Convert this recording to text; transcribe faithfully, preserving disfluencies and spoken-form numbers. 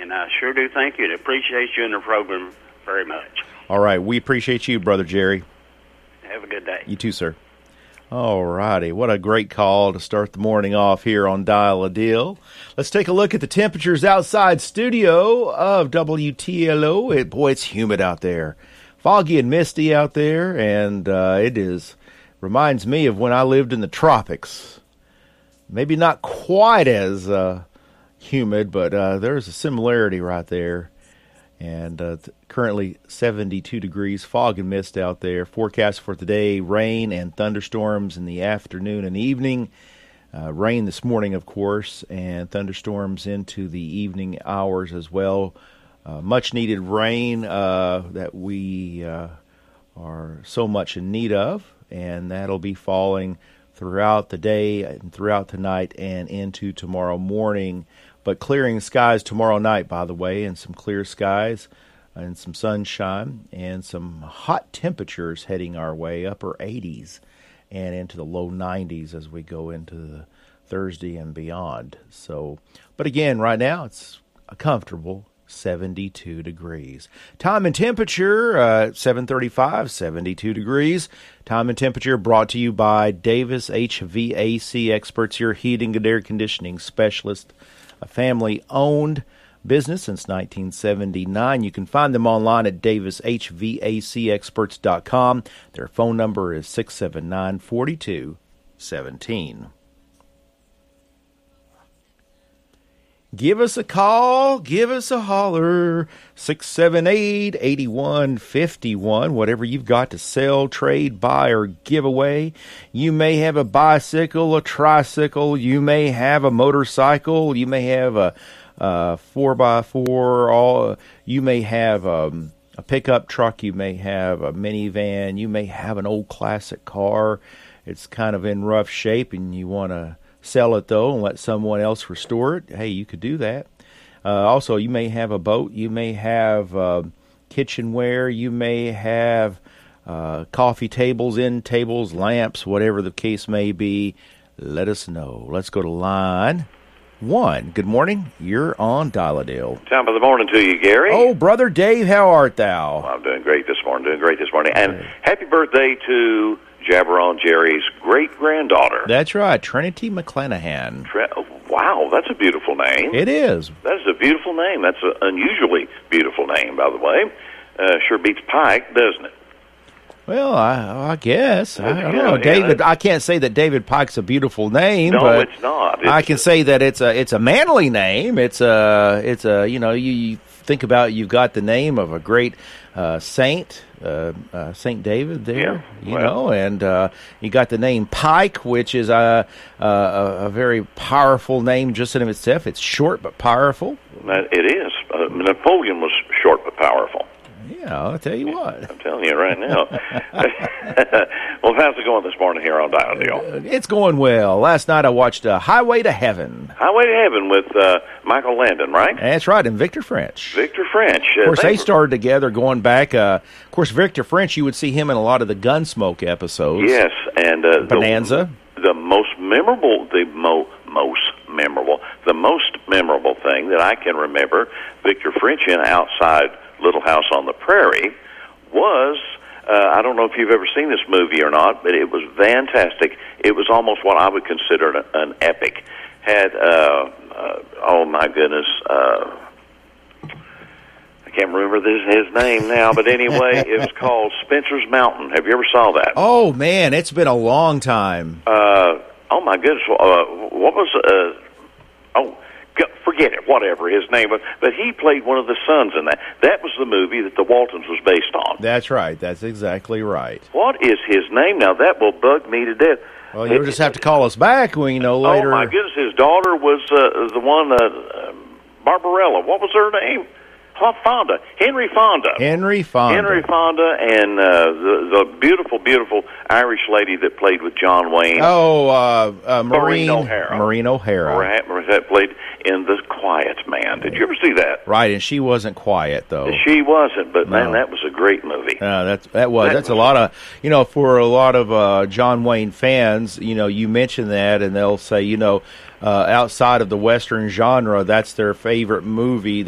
And I sure do thank you and appreciate you in the program very much. All right. We appreciate you, Brother Jerry. Have a good day. You too, sir. All righty. What a great call to start the morning off here on Dial a Deal. Let's take a look at the temperatures outside studio of W T L O. It, boy, it's humid out there. Foggy and misty out there, and uh, it is reminds me of when I lived in the tropics. Maybe not quite as uh, humid, but uh, there's a similarity right there. And uh, th- currently seventy-two degrees, fog and mist out there. Forecast for today, rain and thunderstorms in the afternoon and evening. Uh, rain this morning, of course, and thunderstorms into the evening hours as well. Uh, much needed rain uh, that we uh, are so much in need of, and that'll be falling throughout the day and throughout the night and into tomorrow morning. But clearing skies tomorrow night, by the way, and some clear skies and some sunshine and some hot temperatures heading our way, upper eighties and into the low nineties as we go into the Thursday and beyond. So, but again, right now it's a comfortable seventy-two degrees. Time and temperature, uh, seven thirty-five, seventy-two degrees. Time and temperature brought to you by Davis H V A C Experts, your heating and air conditioning specialist, a family-owned business since nineteen seventy-nine. You can find them online at davis h v a c experts dot com. Their phone number is six seven nine, four two one seven. Give us a call, give us a holler, six seven eight, eight one five one, whatever you've got to sell, trade, buy, or give away. You may have a bicycle, a tricycle, you may have a motorcycle, you may have a, a four by four, all, you may have um, a pickup truck, you may have a minivan, you may have an old classic car. It's kind of in rough shape and you want to sell it, though, and let someone else restore it. Hey, you could do that. Uh, also, you may have a boat. You may have uh, kitchenware. You may have uh, coffee tables, end tables, lamps, whatever the case may be. Let us know. Let's go to line one. Good morning. You're on Dial-A-Deal. Top of the morning to you, Gary. Oh, Brother Dave, how art thou? Well, I'm doing great this morning, doing great this morning. And happy birthday to Jabberon Jerry's great-granddaughter. That's right, Trinity McClanahan. Tre- wow, that's a beautiful name. It is. That is a beautiful name. That's an unusually beautiful name, by the way. Uh, sure beats Pike, doesn't it? Well, I, I guess. I, I don't Yeah, know, yeah, David. that's- I can't say that David Pike's a beautiful name, No, but it's not. It's, I can say that it's a it's a manly name. It's a it's a you know you, you think about you've got the name of a great uh, saint, uh, uh, Saint David there, Yeah, you well. know, and uh, you got the name Pike, which is a, a a very powerful name just in of itself. It's short but powerful. that- It is. Uh, Napoleon was short but powerful. Yeah, I'll tell you what. I'm telling you right now. Well, how's it going this morning here on Dial-A-Deal? It's going well. Last night I watched uh, Highway to Heaven. Highway to Heaven with uh, Michael Landon, right? That's right, and Victor French. Victor French. Uh, Of course, they were- started together going back. Uh, of course, Victor French, you would see him in a lot of the Gunsmoke episodes. Yes, and uh, Bonanza. The, the most memorable, the mo- most memorable, the most memorable thing that I can remember Victor French in outside Little House on the Prairie was, uh, I don't know if you've ever seen this movie or not, but it was fantastic. It was almost what I would consider an, an epic. Had, uh, uh, oh my goodness, uh, I can't remember this, his name now, but anyway, it was called Spencer's Mountain. Have you ever saw that? Oh, man, it's been a long time. Uh, oh my goodness, uh, what was, uh, oh, g- forget it, whatever his name was, but he played one of the sons in that. That was the movie that The Waltons was based on. That's right. That's exactly right. What is his name now? That will bug me to death. Well, you'll just have to call us back when you know later. Oh my goodness, his daughter was uh, the one, uh, uh, Barbarella. What was her name? Huh, Fonda. Henry Fonda. Henry Fonda. Henry Fonda and uh, the, the beautiful, beautiful Irish lady that played with John Wayne. Oh, uh, uh, Maureen, Maureen O'Hara. Maureen O'Hara. Right, that played in The Quiet Man. Did you ever see that? Right, and she wasn't quiet, though. She wasn't, but man, No. that was a great movie. Uh, that's that was That that's a was- lot of you know for a lot of uh, John Wayne fans. You know, you mention that, and they'll say, you know, uh, outside of the Western genre, that's their favorite movie.